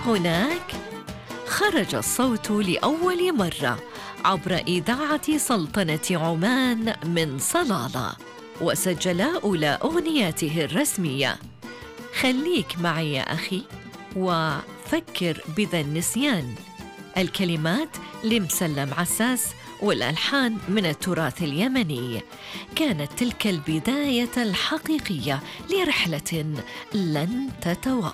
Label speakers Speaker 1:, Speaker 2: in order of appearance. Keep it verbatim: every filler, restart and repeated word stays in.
Speaker 1: هناك خرج الصوت لأول مرة عبر إذاعة سلطنة عمان من صلالة، وسجل أولى أغنياته الرسمية. خليك معي يا أخي وفكر بذا النسيان، الكلمات لمسلم عساس والألحان من التراث اليمني. كانت تلك البداية الحقيقية لرحلة لن تتوقف.